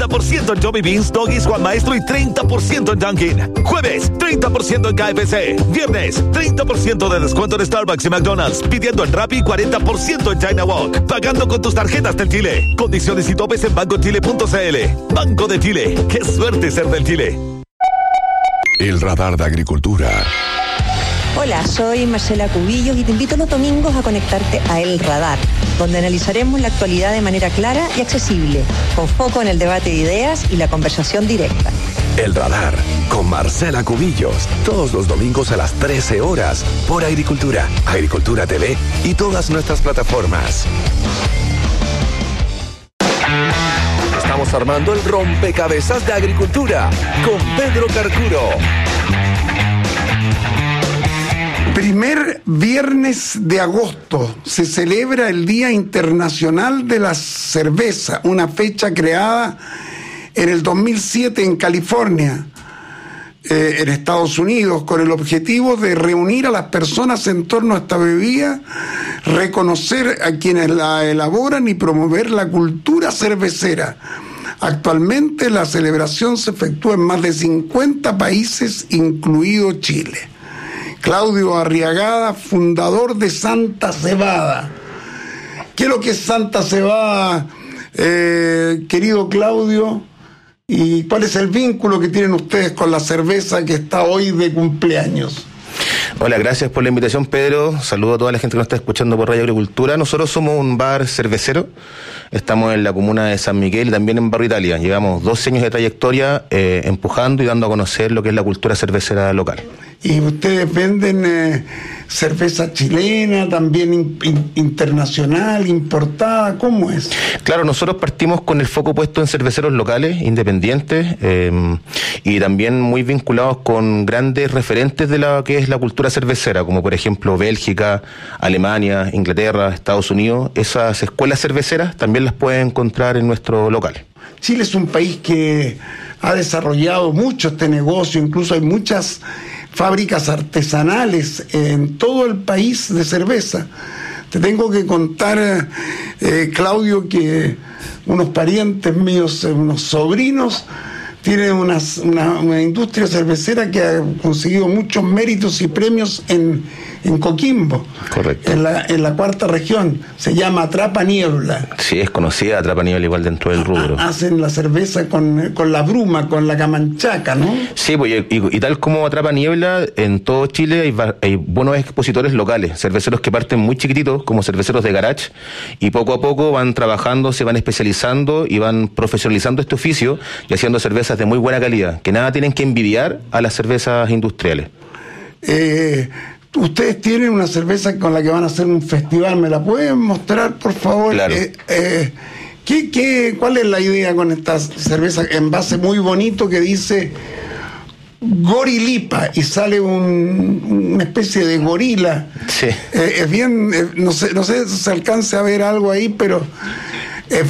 30% en Johnny Beans, Doggies, Juan Maestro y 30% en Dunkin'. Jueves, 30% en KFC. Viernes, 30% de descuento en Starbucks y McDonald's. Pidiendo en Rappi, 40% en China Walk. Pagando con tus tarjetas del Chile. Condiciones y topes en bancochile.cl. Banco de Chile. ¡Qué suerte ser del Chile! El radar de Agricultura. Hola, soy Marcela Cubillos y te invito los domingos a conectarte a El Radar, donde analizaremos la actualidad de manera clara y accesible, con foco en el debate de ideas y la conversación directa. El Radar, con Marcela Cubillos, todos los domingos a las 13 horas, por Agricultura, Agricultura TV y todas nuestras plataformas. Estamos armando el rompecabezas de Agricultura, con Pedro Carcuro. Primer viernes de agosto se celebra el Día Internacional de la Cerveza, una fecha creada en el 2007 en California, en Estados Unidos, con el objetivo de reunir a las personas en torno a esta bebida, reconocer a quienes la elaboran y promover la cultura cervecera. Actualmente la celebración se efectúa en más de 50 países, incluido Chile. Claudio Arriagada, fundador de Santa Cebada. ¿Qué es lo que es Santa Cebada, querido Claudio? ¿Y cuál es el vínculo que tienen ustedes con la cerveza que está hoy de cumpleaños? Hola, gracias por la invitación, Pedro. Saludo a toda la gente que nos está escuchando por Radio Agricultura. Nosotros somos un bar cervecero. Estamos en la comuna de San Miguel y también en Barrio Italia. Llevamos 12 años de trayectoria empujando y dando a conocer lo que es la cultura cervecera local. ¿Y ustedes venden cerveza chilena, también internacional, importada? ¿Cómo es? Claro, nosotros partimos con el foco puesto en cerveceros locales, independientes, y también muy vinculados con grandes referentes de lo que es la cultura cervecera, como por ejemplo Bélgica, Alemania, Inglaterra, Estados Unidos. Esas escuelas cerveceras también las pueden encontrar en nuestro local. Chile es un país que ha desarrollado mucho este negocio, incluso hay muchas fábricas artesanales en todo el país de cerveza. Te tengo que contar, Claudio, que unos parientes míos, unos sobrinos, tienen una industria cervecera que ha conseguido muchos méritos y premios en Coquimbo. Correcto. En la cuarta región. Se llama Atrapa Niebla. Sí, es conocida Atrapa Niebla igual dentro del rubro. Hacen la cerveza con la bruma, con la camanchaca, ¿no? Sí, pues, y tal como Atrapa Niebla, en todo Chile hay buenos expositores locales, cerveceros que parten muy chiquititos, como cerveceros de garage, y poco a poco van trabajando, se van especializando y van profesionalizando este oficio y haciendo cervezas de muy buena calidad, que nada tienen que envidiar a las cervezas industriales. Ustedes tienen una cerveza con la que van a hacer un festival, ¿me la pueden mostrar, por favor? Claro. ¿Cuál es la idea con esta cerveza? Envase muy bonito que dice Gorilipa y sale una especie de gorila. Sí. Es bien, no sé si se alcance a ver algo ahí, pero